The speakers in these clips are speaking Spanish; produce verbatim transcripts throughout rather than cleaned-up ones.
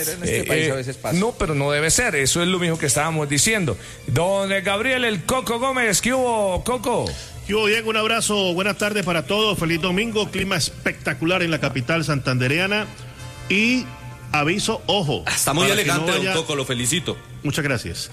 en este eh, país a veces pasa. No, pero no debe ser, eso es lo mismo que estábamos diciendo. Don Gabriel el Coco Gómez, ¿qué hubo, Coco? ¿Qué hubo, Diego? Un abrazo, buenas tardes para todos, feliz domingo, clima espectacular en la capital santandereana y aviso, ojo. Está muy elegante, no vaya... don Coco, lo felicito. Muchas gracias.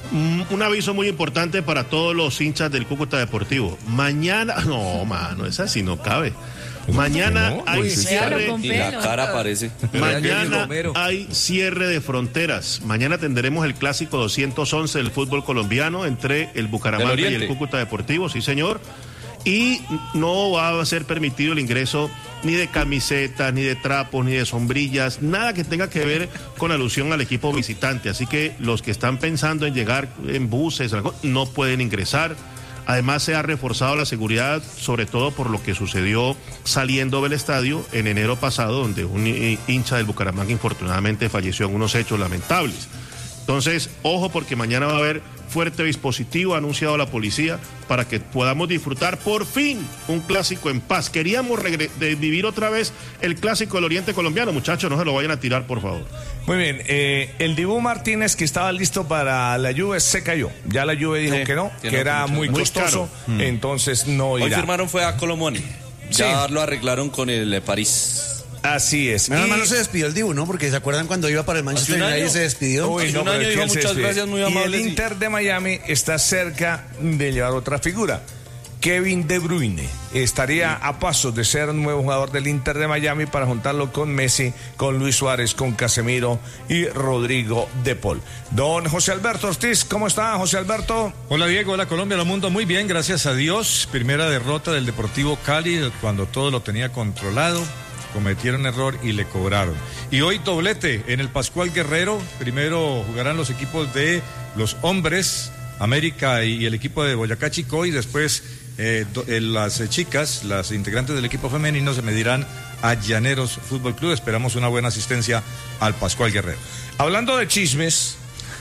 Un aviso muy importante para todos los hinchas del Cúcuta Deportivo. Mañana, no, mano, esa sí no cabe. Mañana no, hay cierre. Y la cara parece. Mañana hay cierre de fronteras. Mañana tendremos el clásico doscientos once del fútbol colombiano entre el Bucaramanga y el Cúcuta Deportivo, sí señor. Y no va a ser permitido el ingreso ni de camisetas, ni de trapos, ni de sombrillas, nada que tenga que ver con alusión al equipo visitante. Así que los que están pensando en llegar en buses no pueden ingresar. Además se ha reforzado la seguridad, sobre todo por lo que sucedió saliendo del estadio en enero pasado, donde un hincha del Bucaramanga infortunadamente falleció en unos hechos lamentables. Entonces, ojo, porque mañana va a haber fuerte dispositivo, ha anunciado la policía, para que podamos disfrutar por fin un clásico en paz. Queríamos de vivir otra vez el clásico del Oriente Colombiano, muchachos, no se lo vayan a tirar, por favor. Muy bien, eh, el Dibu Martínez, que estaba listo para la Juve, se cayó. Ya la Juve dijo sí, que no, que, que no, era muy costoso, muy entonces no irá. Hoy firmaron fue a Colomoni, ya sí. Lo arreglaron con el París. Así es. Nada más no se despidió el Dibu, ¿no? Porque se acuerdan cuando iba para el Manchester United y se despidió. Uy, no, un año dijo muchas gracias, muy amable. Y el Inter de Miami está cerca de llevar otra figura. Kevin De Bruyne estaría a pasos de ser un nuevo jugador del Inter de Miami para juntarlo con Messi, con Luis Suárez, con Casemiro y Rodrigo de Paul. Don José Alberto Ortiz, ¿cómo está, José Alberto? Hola, Diego, hola, Colombia, hola, mundo, muy bien, gracias a Dios. Primera derrota del Deportivo Cali cuando todo lo tenía controlado. Cometieron error y le cobraron. Y hoy doblete en el Pascual Guerrero. Primero jugarán los equipos de los hombres, América y el equipo de Boyacá Chicó, y después eh, do, eh, las eh, chicas, las integrantes del equipo femenino, se medirán a Llaneros Fútbol Club. Esperamos una buena asistencia al Pascual Guerrero. Hablando de chismes,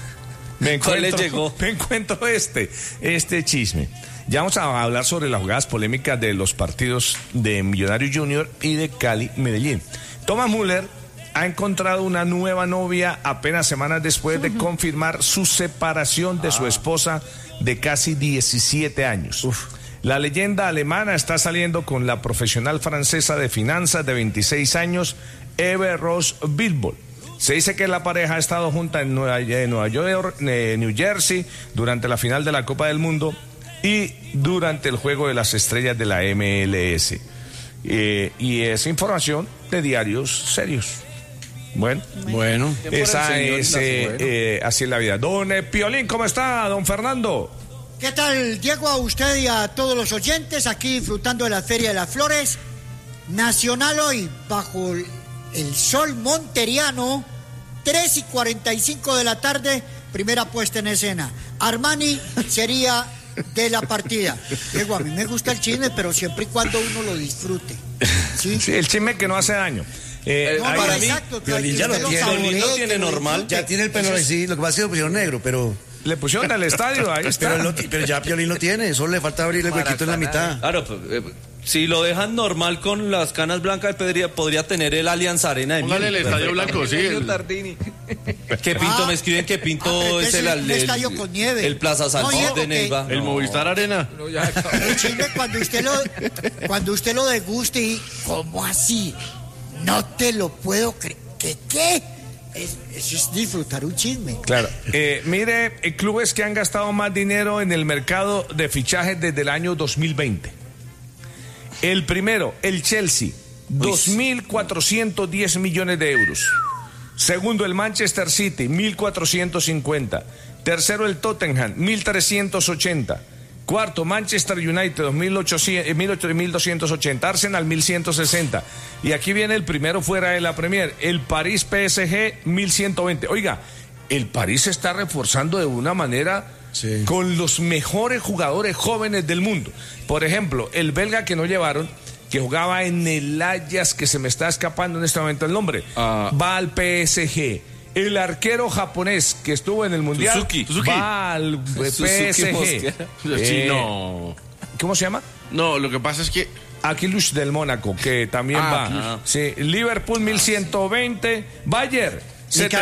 me encuentro, llegó? me encuentro este, este chisme. Ya vamos a hablar sobre las jugadas polémicas de los partidos de Millonarios Junior y de Cali Medellín. Thomas Müller ha encontrado una nueva novia apenas semanas después de confirmar su separación de su esposa de casi diecisiete años. Uf. La leyenda alemana está saliendo con la profesional francesa de finanzas de veintiséis años, Eve Rose Bilbol. Se dice que la pareja ha estado junta en Nueva, en Nueva York, en New Jersey, durante la final de la Copa del Mundo y durante el Juego de las Estrellas de la M L S. Eh, y es información de diarios serios. Bueno, bueno. Esa es, eh, bueno. eh, así es la vida. Don eh, Piolín, ¿cómo está, don Fernando? ¿Qué tal, Diego? A usted y a todos los oyentes, aquí disfrutando de la Feria de las Flores. Nacional hoy, bajo el sol monteriano, tres y cuarenta y cinco de la tarde, primera puesta en escena. Armani sería de la partida. Diego, a mí me gusta el chisme, pero siempre y cuando uno lo disfrute. Sí, sí, el chisme que no hace daño. Eh, no, para mí, exacto, Piolín ya lo tiene. Piolín lo tiene normal. Ya tiene el pelo así, lo que pasa es que lo pusieron negro, pero... Le pusieron al estadio, ahí está. Pero, lo, pero ya Piolín lo tiene, solo le falta abrir el huequito en la mitad. Claro, pues, eh, si lo dejan normal con las canas blancas, podría, podría tener el Allianz Arena de Póngale el estadio blanco, sí. El... Que Pinto, ah, me escriben que Pinto ah, es el, el, el estadio con nieve. El Plaza Salud no, de Neiva. El no. Movistar Arena. No, ya, el chisme cuando usted lo, cuando usted lo deguste y, ¿cómo así? No te lo puedo creer. ¿Qué qué? Es, eso es disfrutar un chisme. Claro. Eh, mire, eh, clubes que han gastado más dinero en el mercado de fichajes desde el año dos mil veinte. El primero, el Chelsea, dos mil cuatrocientos diez millones de euros. Segundo, el Manchester City, mil cuatrocientos cincuenta. Tercero, el Tottenham, mil trescientos ochenta. Cuarto, Manchester United, mil doscientos ochenta. Arsenal, mil ciento sesenta. Y aquí viene el primero fuera de la Premier, el París P S G, mil ciento veinte. Oiga, el París se está reforzando de una manera sí. con los mejores jugadores jóvenes del mundo. Por ejemplo, el belga que no llevaron, que jugaba en el Ajax, que se me está escapando en este momento el nombre, uh, va al P S G. El arquero japonés que estuvo en el Mundial Suzuki. Suzuki. va al P S G. Sí, no. ¿Cómo se llama? No, lo que pasa es que... Aquilush del Mónaco, que también ah, va. Ah. Sí, Liverpool mil ciento veinte. Bayern.